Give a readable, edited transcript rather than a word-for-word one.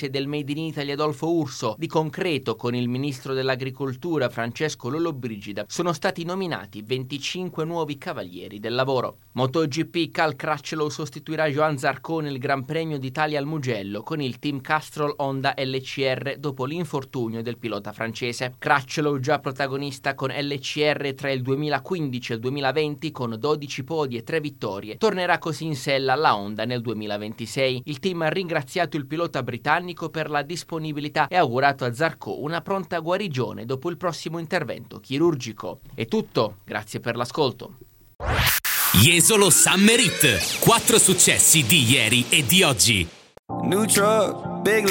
notizie del Made in Italy Adolfo Urso, di concreto con il ministro dell'Agricoltura Francesco Lollobrigida sono stati nominati 25 nuovi cavalieri del lavoro. MotoGP, Cal Crutchlow sostituirà Johan Zarco nel Gran Premio d'Italia al Mugello con il team Castrol Honda LCR dopo l'infortunio del pilota francese. Crutchlow, già protagonista con LCR tra il 2015 e il 2020 con 12 podi e 3 vittorie, tornerà così in sella alla Honda nel 2026. Il team ha ringraziato il pilota britannico per la disponibilità e augurato a Zarco una pronta guarigione dopo il prossimo intervento chirurgico. È tutto, grazie per l'ascolto. Jesolo Summer Hit, 4 successi di ieri e di oggi. New truck, big